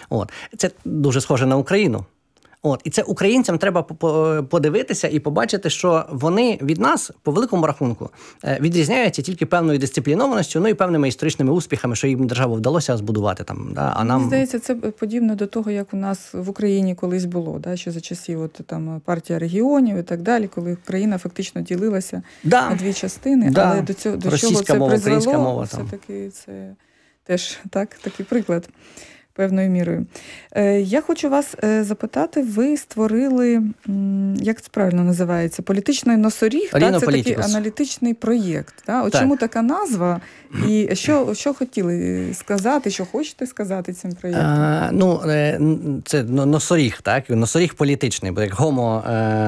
От. Це дуже схоже на Україну. От. І це українцям треба подивитися і побачити, що вони від нас, по великому рахунку, відрізняються тільки певною дисциплінованістю, ну і певними історичними успіхами, що їм державу вдалося збудувати. Там, да? А нам... Мені здається, це подібно до того, як у нас в Україні колись було, да? Ще за часів там, партія регіонів і так далі, коли Україна фактично ділилася на дві частини. Але до чого це призвело, все-таки це теж такий приклад. Певною мірою. Я хочу вас запитати, ви створили, як це правильно називається, політичний носоріг, це такий аналітичний проєкт. От чому така назва? І що хотіли сказати, що хочете сказати цим проєктом? Це носоріг, так? Носоріг політичний, бо як homo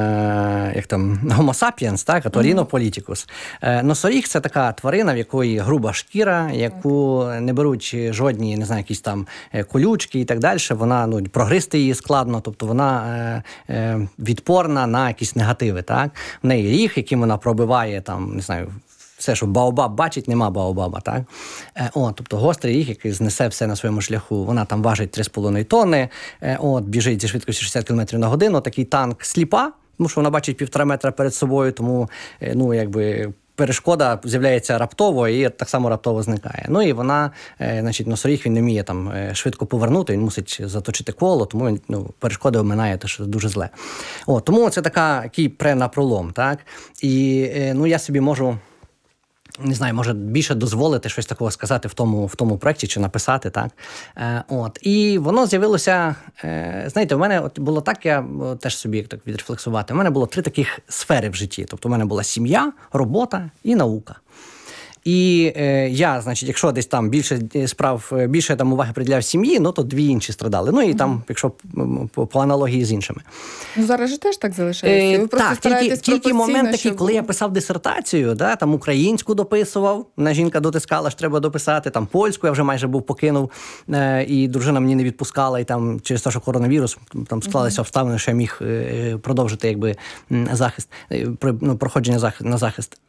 sapiens, так? А то rhino politicus. Носоріг – це така тварина, в якої груба шкіра, яку не беруть жодні, не знаю, якісь там колючки і так далі, вона, прогризти її складно, тобто вона відпорна на якісь негативи, так? В неї ріг, яким вона пробиває, там, не знаю, все, що Баобаб бачить, нема Баобаба, так? Тобто гострий ріг, який знесе все на своєму шляху, вона там важить 3,5 тонни, біжить зі швидкістю 60 км на годину, такий танк сліпа, тому що вона бачить 1,5 метра перед собою, тому, перешкода з'являється раптово і так само раптово зникає. І вона, носоріг, він не вміє там швидко повернути, він мусить заточити коло, тому він перешкоди оминає, те, що дуже зле. Тому це такий пренапролом, так? І я собі можу, не знаю, може більше дозволити щось такого сказати в тому проєкті чи написати, так? І воно з'явилося, знаєте, у мене було так, я теж собі так відрефлексувати, у мене було 3 таких сфери в житті. Тобто у мене була сім'я, робота і наука. І я, якщо десь там більше там уваги приділяв сім'ї, то 2 інші страдали. І там, якщо по аналогії з іншими. Зараз же теж так залишається. Ви просто тільки момент такий, коли я писав дисертацію, там українську дописував, мене жінка дотискала, що треба дописати, там польську я вже майже був покинув, і дружина мені не відпускала, і там через те, що коронавірус, там склалися обставини, що я міг продовжити захист, проходження на захист.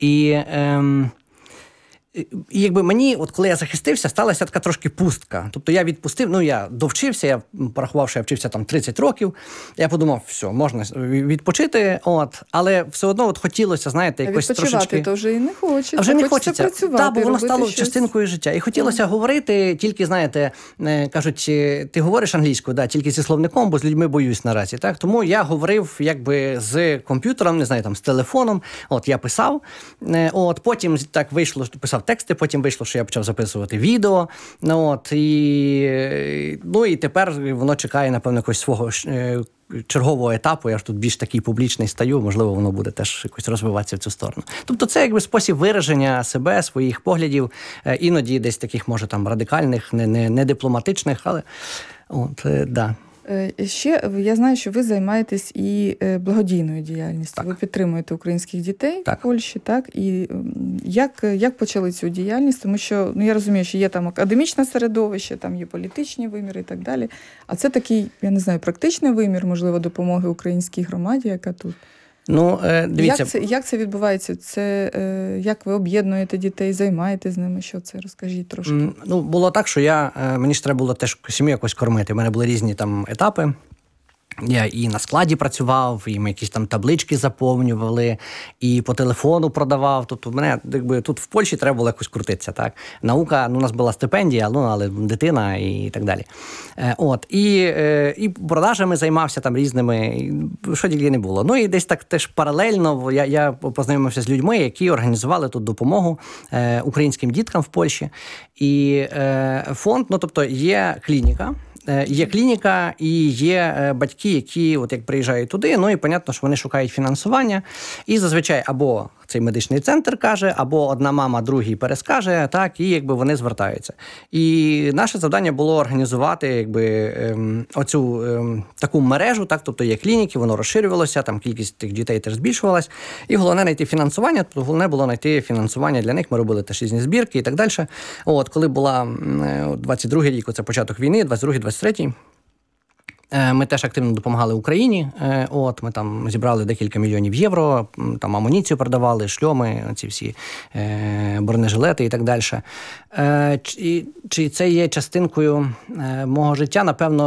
І якби мені, коли я захистився, сталася така трошки пустка. Тобто я відпустив, я довчився, я порахував, що я вчився там 30 років. Я подумав, все, можна відпочити, але все одно хотілося, знаєте, якось трошечки... Відпочивати то вже і не хочеться. А вже не хочеться працювати, бо воно стало щось частинкою життя. І хотілося говорити, тільки, знаєте, кажуть, ти говориш англійською, тільки зі словником, бо з людьми боюсь наразі. Так? Тому я говорив з комп'ютером, не знаю, з телефоном. Я писав. Потім так вийшло, що писав тексти, потім вийшло, що я почав записувати відео. І тепер воно чекає, напевно, якогось свого чергового етапу. Я ж тут більш такий публічний стаю, можливо, воно буде теж якось розвиватися в цю сторону. Тобто це спосіб вираження себе, своїх поглядів, іноді десь таких, може, там радикальних, не дипломатичних, але да. Ще я знаю, що ви займаєтесь і благодійною діяльністю. Так. Ви підтримуєте українських дітей в Польщі, так? І як почали цю діяльність? Тому що, я розумію, що є там академічне середовище, там є політичні виміри і так далі. А це такий, я не знаю, практичний вимір, можливо, допомоги українській громаді, яка тут? Дивіться. Як це відбувається? Як ви об'єднуєте дітей, займаєте з ними? Що це? Розкажіть трошки. Було так, що мені ж треба було теж сім'ю якось кормити. У мене були різні там етапи. Я і на складі працював, і ми якісь там таблички заповнювали, і по телефону продавав. Тобто мене, тут в Польщі треба було якось крутитися, так? Наука, у нас була стипендія, але дитина і так далі. І продажами займався там різними, що тільки не було. І десь так теж паралельно я познайомився з людьми, які організували тут допомогу українським діткам в Польщі. І фонд, тобто є клініка, і є батьки, які як приїжджають туди, і понятно, що вони шукають фінансування, і зазвичай або цей медичний центр каже, або одна мама другій перескаже, так, і вони звертаються. І наше завдання було організувати оцю таку мережу, так, тобто є клініки, воно розширювалося, там кількість тих дітей теж збільшувалась, і головне знайти фінансування, тобто головне було знайти фінансування для них, ми робили теж різні збірки і так далі. Коли була 22-й рік, це початок війни, 22-й, 23-й, ми теж активно допомагали Україні. Ми там зібрали декілька мільйонів євро, там амуніцію продавали, шльоми, ці всі бронежилети і так далі. Чи це є частинкою мого життя? Напевно,